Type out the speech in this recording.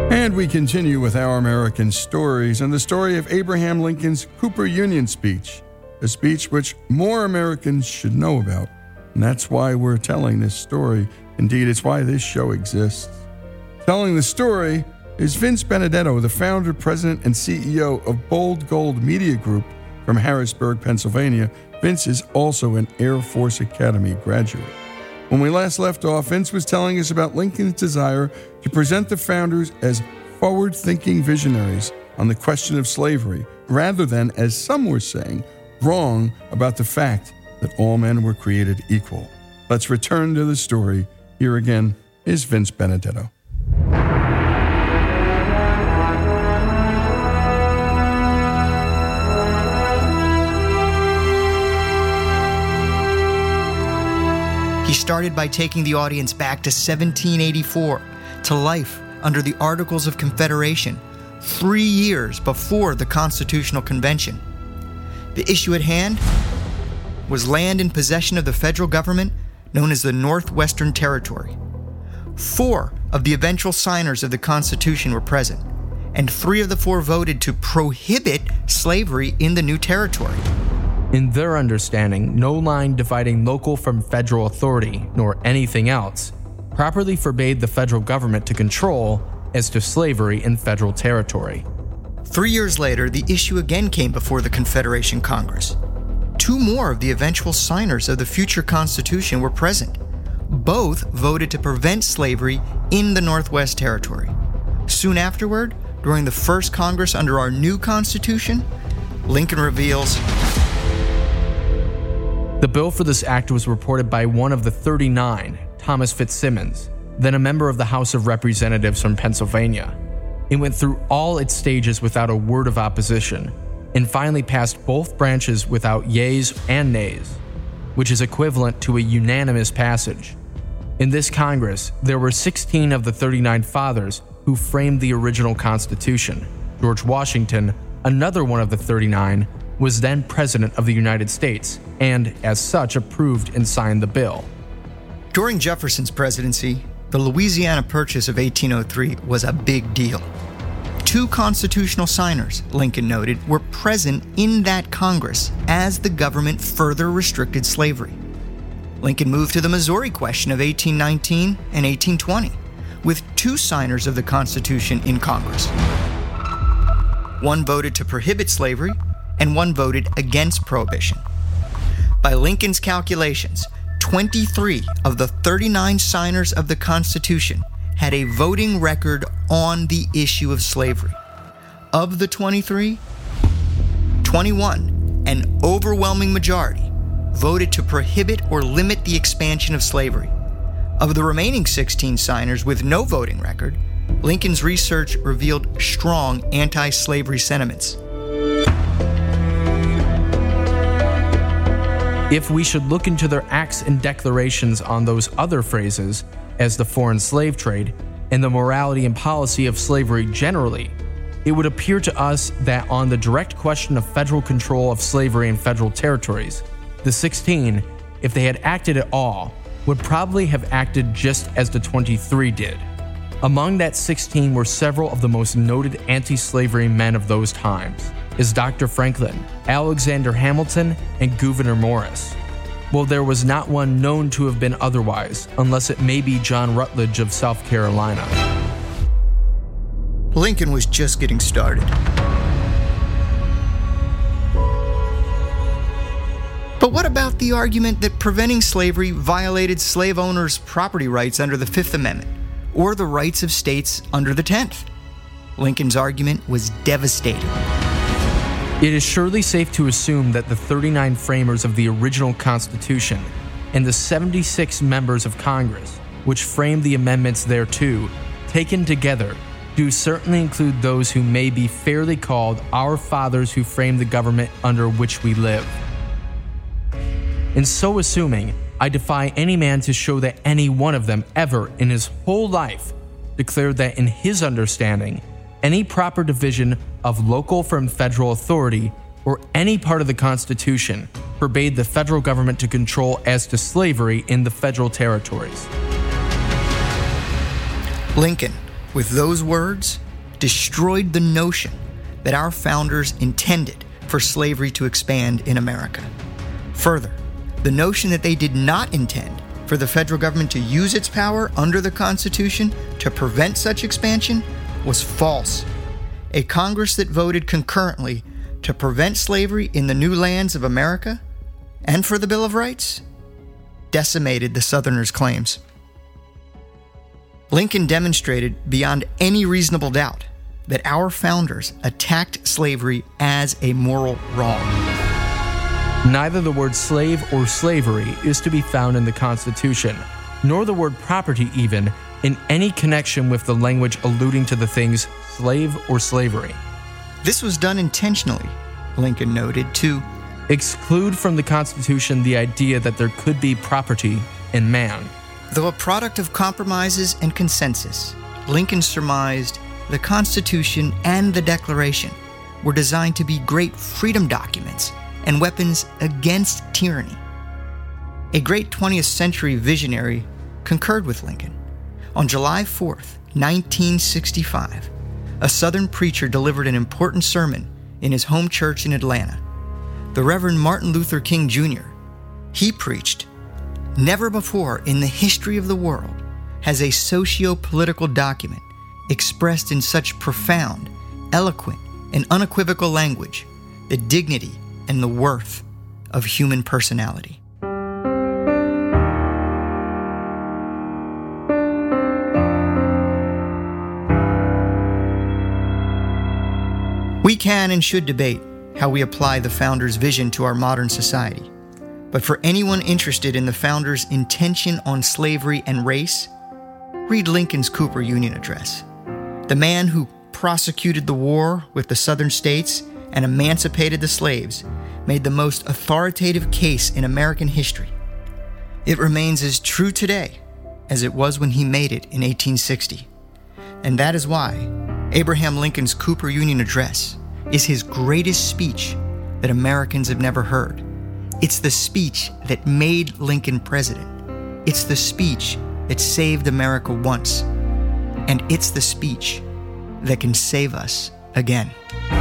And we continue with Our American Stories and the story of Abraham Lincoln's Cooper Union speech, a speech which more Americans should know about. And that's why we're telling this story. Indeed, it's why this show exists. Telling the story is Vince Benedetto, the founder, president, and CEO of Bold Gold Media Group from Harrisburg, Pennsylvania. Vince is also an Air Force Academy graduate. When we last left off, Vince was telling us about Lincoln's desire to present the founders as forward-thinking visionaries on the question of slavery, rather than, as some were saying, wrong about the fact that all men were created equal. Let's return to the story. Here again is Vince Benedetto. He started by taking the audience back to 1784, to life under the Articles of Confederation, 3 years before the Constitutional Convention. The issue at hand was land in possession of the federal government known as the Northwestern Territory. 4 of the eventual signers of the Constitution were present, and 3 of the 4 voted to prohibit slavery in the new territory. In their understanding, no line dividing local from federal authority, nor anything else, properly forbade the federal government to control as to slavery in federal territory. 3 years later, the issue again came before the Confederation Congress. 2 more of the eventual signers of the future Constitution were present. Both voted to prevent slavery in the Northwest Territory. Soon afterward, during the first Congress under our new Constitution, Lincoln reveals, the bill for this act was reported by one of the 39, Thomas Fitzsimmons, then a member of the House of Representatives from Pennsylvania. It went through all its stages without a word of opposition, and finally passed both branches without yeas and nays, which is equivalent to a unanimous passage. In this Congress, there were 16 of the 39 fathers who framed the original Constitution. George Washington, another one of the 39, was then President of the United States, and as such approved and signed the bill. During Jefferson's presidency, the Louisiana Purchase of 1803 was a big deal. 2 constitutional signers, Lincoln noted, were present in that Congress as the government further restricted slavery. Lincoln moved to the Missouri Question of 1819 and 1820, with 2 signers of the Constitution in Congress. One voted to prohibit slavery, and one voted against prohibition. By Lincoln's calculations, 23 of the 39 signers of the Constitution had a voting record on the issue of slavery. Of the 23, 21, an overwhelming majority, voted to prohibit or limit the expansion of slavery. Of the remaining 16 signers with no voting record, Lincoln's research revealed strong anti-slavery sentiments. If we should look into their acts and declarations on those other phrases, as the foreign slave trade and the morality and policy of slavery generally, it would appear to us that on the direct question of federal control of slavery in federal territories, the 16, if they had acted at all, would probably have acted just as the 23 did. Among that 16 were several of the most noted anti-slavery men of those times, as Dr. Franklin, Alexander Hamilton, and Gouverneur Morris. Well, there was not one known to have been otherwise, unless it may be John Rutledge of South Carolina. Lincoln was just getting started. But what about the argument that preventing slavery violated slave owners' property rights under the Fifth Amendment, or the rights of states under the 10th? Lincoln's argument was devastating. It is surely safe to assume that the 39 framers of the original Constitution and the 76 members of Congress, which framed the amendments thereto, taken together, do certainly include those who may be fairly called our fathers who framed the government under which we live. In so assuming, I defy any man to show that any one of them ever in his whole life declared that in his understanding, any proper division of local from federal authority or any part of the Constitution forbade the federal government to control as to slavery in the federal territories. Lincoln, with those words, destroyed the notion that our founders intended for slavery to expand in America. Further, the notion that they did not intend for the federal government to use its power under the Constitution to prevent such expansion was false. A Congress that voted concurrently to prevent slavery in the new lands of America and for the Bill of Rights decimated the Southerners' claims. Lincoln demonstrated beyond any reasonable doubt that our founders attacked slavery as a moral wrong. Neither the word slave or slavery is to be found in the Constitution, nor the word property even in any connection with the language alluding to the things slave or slavery. This was done intentionally, Lincoln noted, to exclude from the Constitution the idea that there could be property in man. Though a product of compromises and consensus, Lincoln surmised the Constitution and the Declaration were designed to be great freedom documents and weapons against tyranny. A great 20th century visionary concurred with Lincoln. On July 4th, 1965, a Southern preacher delivered an important sermon in his home church in Atlanta. The Reverend Martin Luther King Jr. He preached, "Never before in the history of the world has a socio-political document expressed in such profound, eloquent, and unequivocal language the dignity and the worth of human personality." We can and should debate how we apply the Founders' vision to our modern society. But for anyone interested in the Founders' intention on slavery and race, read Lincoln's Cooper Union Address. The man who prosecuted the war with the Southern states and emancipated the slaves made the most authoritative case in American history. It remains as true today as it was when he made it in 1860. And that is why Abraham Lincoln's Cooper Union Address is his greatest speech that Americans have never heard. It's the speech that made Lincoln president. It's the speech that saved America once. And it's the speech that can save us again.